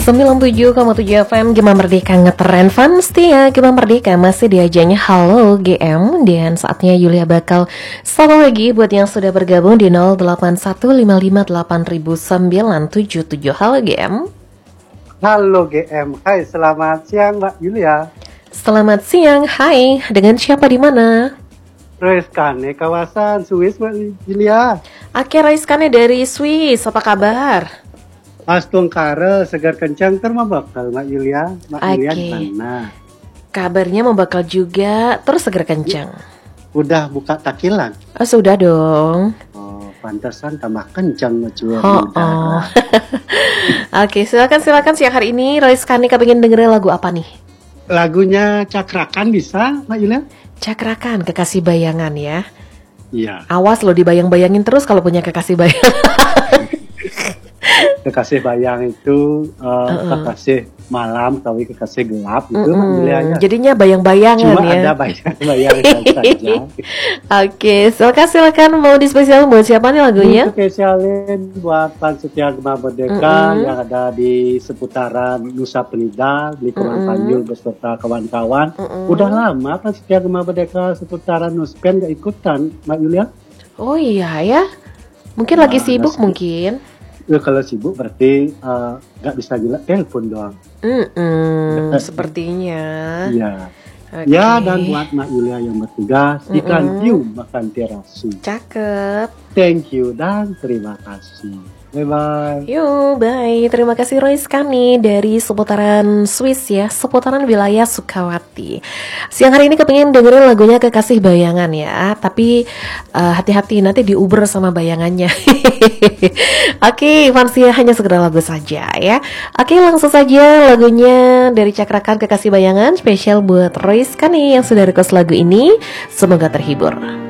97,7 FM Gema Merdeka ngetren fun setia. Gema Merdeka masih diajanya halo GM. Dan saatnya Yulia bakal sapa lagi buat yang sudah bergabung di 0815580977. Halo GM. Halo GM. Hai, selamat siang Mbak Yulia. Selamat siang. Hai, dengan siapa di mana? Raiskane kawasan Swiss Mbak Yulia. Raiskane dari Swiss. Apa kabar? Astung kare segar kencang termabakal Mbak Yulia. Mbak Yulia di mana? Kabarnya membakal juga, terus segar kencang. Udah buka takilan? Oh, sudah dong. Oh, pantesan tambah kencang ngejual udara. Oke, silakan siang hari ini Raiskane kepengin dengerin lagu apa nih? Lagunya Cakrakan bisa Mbak Yulia? Cakrakan, kekasih bayangan ya. Iya. Awas lo dibayang-bayangin terus kalau punya kekasih bayangan. Kekasih bayang itu kekasih malam, tapi kekasih gelap itu jadinya bayang-bayangan cuma ya. Cuma ada bayang-bayangan saja. Oke, silakan mau dispesial buat siapa nih lagunya? Spesialin buat Pan Setia Gema Merdeka yang ada di seputaran Nusa Penida, di Kepulauan Tanjung beserta kawan-kawan. Udah lama Pan Setia Gema Merdeka seputaran Nuspen gak ikutan, Mbak Yulia? Oh iya ya, mungkin lagi sibuk mungkin. Ya, kalau sibuk berarti nggak bisa gila telepon doang. Sepertinya. Iya. Okay. Ya, dan buat Mbak Yulia yang bertugas, ikan hiu makan terasi. Cakep. Thank you dan terima kasih. Bye-bye. Yuk, bye. Terima kasih Raiskane dari seputaran Swiss ya, seputaran wilayah Sukawati. Siang hari ini kepingin dengerin lagunya Kekasih Bayangan ya, tapi hati-hati nanti diuber sama bayangannya. Oke, fansia hanya sekedar lagu saja ya. Oke, langsung saja lagunya dari Cakrakan Kekasih Bayangan spesial buat Raiskane yang sudah request lagu ini. Semoga terhibur.